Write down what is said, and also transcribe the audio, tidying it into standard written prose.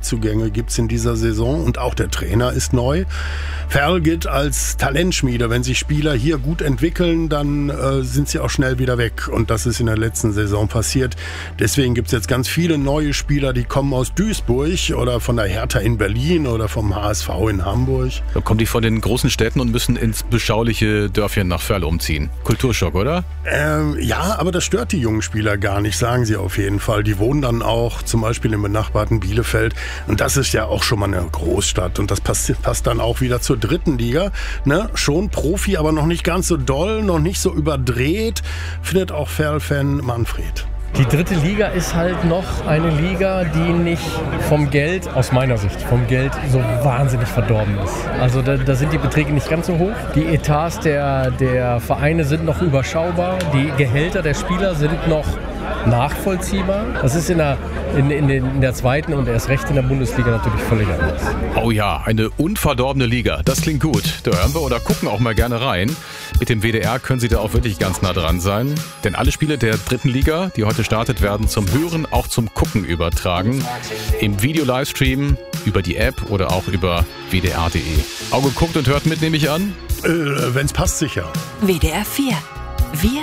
Neuzugänge gibt es in dieser Saison und auch der Trainer ist neu. Ferl gilt als Talentschmiede. Wenn sich Spieler hier gut entwickeln, dann sind sie auch schnell wieder weg. Und das ist in der letzten Saison passiert. Deswegen gibt es jetzt ganz viele neue Spieler, die kommen aus Duisburg oder von der Hertha in Berlin oder vom HSV in Hamburg. Da kommen die von den großen Städten und müssen ins beschauliche Dörfchen nach Ferl umziehen. Kulturschock, oder? Ja, aber das stört die jungen Spieler gar nicht, sagen sie auf jeden Fall. Die wohnen dann auch zum Beispiel im benachbarten Bielefeld. Und das ist ja auch schon mal eine Großstadt. Und das passt dann auch wieder zur dritten Liga. Ne? Schon Profi, aber noch nicht ganz so doll, noch nicht so überdreht, findet auch Ferl-Fan Manfred. Die dritte Liga ist halt noch eine Liga, die nicht vom Geld, aus meiner Sicht, vom Geld so wahnsinnig verdorben ist. Also da sind die Beträge nicht ganz so hoch. Die Etats der Vereine sind noch überschaubar. Die Gehälter der Spieler sind noch nachvollziehbar. Das ist in der zweiten und erst recht in der Bundesliga natürlich völlig anders. Oh ja, eine unverdorbene Liga. Das klingt gut. Da hören wir oder gucken auch mal gerne rein. Mit dem WDR können Sie da auch wirklich ganz nah dran sein. Denn alle Spiele der dritten Liga, die heute startet, werden zum Hören, auch zum Gucken übertragen. Im Video-Livestream, über die App oder auch über wdr.de. Auge guckt und hört mit, nehme ich an. Wenn's passt, sicher. WDR 4. Wir